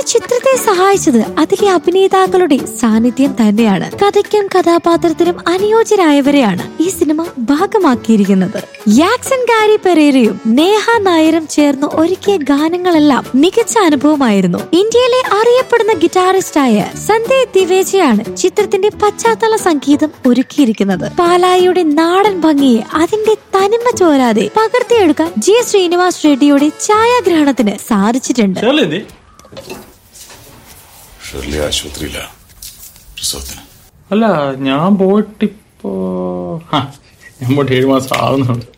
ഇതിന് ചിത്രത്തെ സഹായിച്ചത് അതിലെ അഭിനേതാക്കളുടെ സാന്നിധ്യം തന്നെയാണ്. കഥയ്ക്കും കഥാപാത്രത്തിനും അനുയോജ്യരായവരെയാണ് ഈ സിനിമ ഭാഗമാക്കിയിരിക്കുന്നത്. യാക്സൺ ഗാരി പെരേരയും നേഹ നായരും ചേർന്ന് ഒരുക്കിയ ഗാനങ്ങളെല്ലാം മികച്ച അനുഭവമായിരുന്നു. ഇന്ത്യയിലെ അറിയപ്പെടുന്ന ഗിറ്റാറിസ്റ്റായ സന്ദീപ് ദിവേജയാണ് ചിത്രത്തിന്റെ പശ്ചാത്തല സംഗീതം ഒരുക്കിയിരിക്കുന്നത്. പാലായിയുടെ നാടൻ ഭംഗിയെ അതിന്റെ തനിമ ചോരാതെ പകർത്തിയെടുക്കാൻ ജി ശ്രീനിവാസ് റെഡ്ഡിയുടെ ഛായാഗ്രഹണത്തിന് സാധിച്ചിട്ടുണ്ട്. അല്ല, ഞാൻ പോയിട്ടിപ്പോ 7 മാസം ആവുന്നുണ്ട്.